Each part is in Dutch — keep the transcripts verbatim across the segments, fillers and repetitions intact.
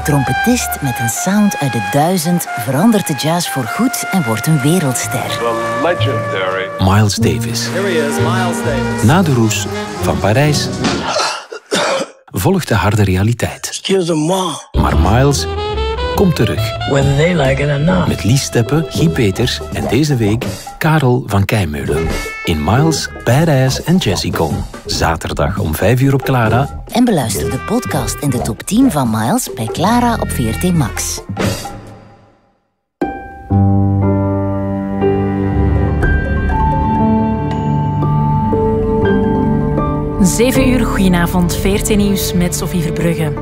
Een trompetist met een sound uit de duizend verandert de jazz voor goed en wordt een wereldster. The legendary Miles Davis. Here he is, Miles Davis. Na de roes van Parijs volgt de harde realiteit. Excusez-moi. Maar Miles komt terug. Whether they like it or not. Met Lies Steppe, Guy Peters en deze week Karel van Keimeulen. In Miles, Badass en Jazzy Gone. Zaterdag om vijf uur op Clara. En beluister de podcast in de top tien van Miles bij Clara op V R T Max. Zeven uur, goedenavond, V R T Nieuws met Sophie Verbrugge.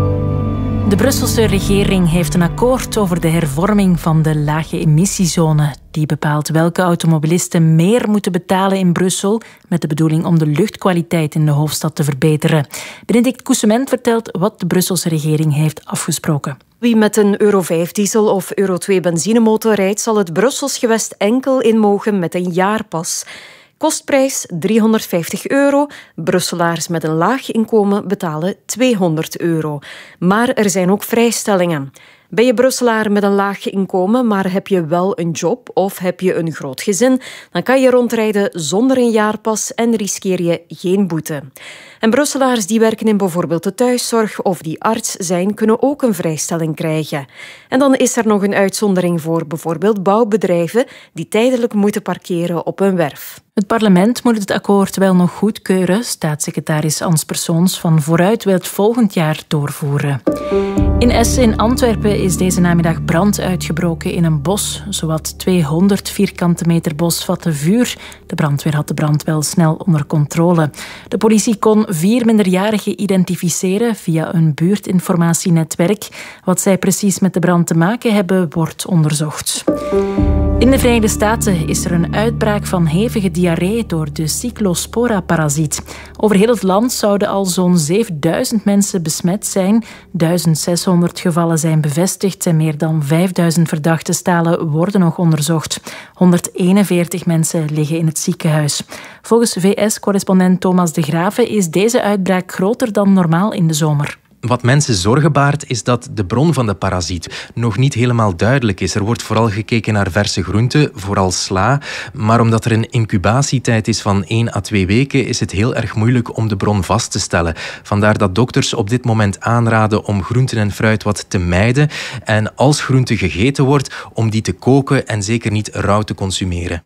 De Brusselse regering heeft een akkoord over de hervorming van de lage emissiezone. Die bepaalt welke automobilisten meer moeten betalen in Brussel, met de bedoeling om de luchtkwaliteit in de hoofdstad te verbeteren. Benedict Coussement vertelt wat de Brusselse regering heeft afgesproken. Wie met een Euro vijf diesel of Euro twee benzinemotor rijdt, zal het Brussels gewest enkel in mogen met een jaarpas. Kostprijs driehonderdvijftig euro. Brusselaars met een laag inkomen betalen tweehonderd euro. Maar er zijn ook vrijstellingen. Ben je Brusselaar met een laag inkomen, maar heb je wel een job of heb je een groot gezin, dan kan je rondrijden zonder een jaarpas en riskeer je geen boete. En Brusselaars die werken in bijvoorbeeld de thuiszorg of die arts zijn, kunnen ook een vrijstelling krijgen. En dan is er nog een uitzondering voor bijvoorbeeld bouwbedrijven die tijdelijk moeten parkeren op een werf. Het parlement moet het akkoord wel nog goedkeuren. Staatssecretaris Ans Persoons van Vooruit wil het volgend jaar doorvoeren. In Essen in Antwerpen is deze namiddag brand uitgebroken in een bos. Zowat tweehonderd vierkante meter bos vatte vuur. De brandweer had de brand wel snel onder controle. De politie kon vier minderjarigen identificeren via een buurtinformatienetwerk. Wat zij precies met de brand te maken hebben, wordt onderzocht. In de Verenigde Staten is er een uitbraak van hevige diarree door de Cyclospora-parasiet. Over heel het land zouden al zo'n zevenduizend mensen besmet zijn. duizend zeshonderd gevallen zijn bevestigd en meer dan vijfduizend verdachte stalen worden nog onderzocht. honderdeenenveertig mensen liggen in het ziekenhuis. Volgens V S-correspondent Thomas de Grave is deze uitbraak groter dan normaal in de zomer. Wat mensen zorgen baart, is dat de bron van de parasiet nog niet helemaal duidelijk is. Er wordt vooral gekeken naar verse groenten, vooral sla. Maar omdat er een incubatietijd is van één à twee weken, is het heel erg moeilijk om de bron vast te stellen. Vandaar dat dokters op dit moment aanraden om groenten en fruit wat te mijden. En als groente gegeten wordt, om die te koken en zeker niet rauw te consumeren.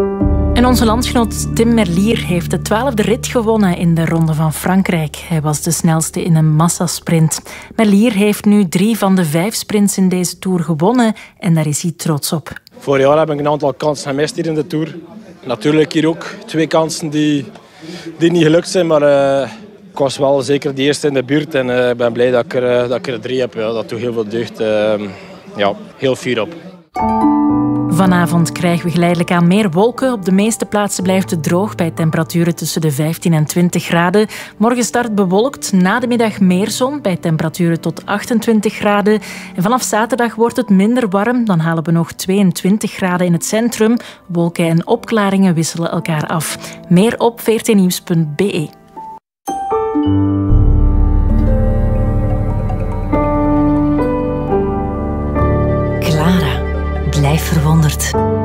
En onze landgenoot Tim Merlier heeft de twaalfde rit gewonnen in de Ronde van Frankrijk. Hij was de snelste in een massasprint. Merlier heeft nu drie van de vijf sprints in deze Tour gewonnen en daar is hij trots op. Vorig jaar heb ik een aantal kansen gemist hier in de Tour. Natuurlijk hier ook twee kansen die, die niet gelukt zijn, maar uh, ik was wel zeker de eerste in de buurt en uh, ik ben blij dat ik er, uh, dat ik er drie heb. Ja, dat doet heel veel deugd. Uh, ja, heel fier op. Vanavond krijgen we geleidelijk aan meer wolken. Op de meeste plaatsen blijft het droog bij temperaturen tussen de vijftien en twintig graden. Morgen start bewolkt, na de middag meer zon bij temperaturen tot achtentwintig graden. En vanaf zaterdag wordt het minder warm. Dan halen we nog tweeëntwintig graden in het centrum. Wolken en opklaringen wisselen elkaar af. Meer op v r t nieuws punt b e. Clara, blijf verwonderd.